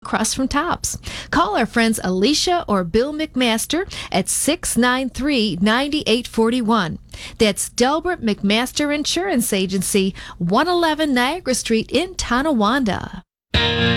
across from Tops. Call our friends Alicia or Bill McMaster at 693-9841. That's Delbert McMaster Insurance Agency, 111 Niagara Street in Tonawanda.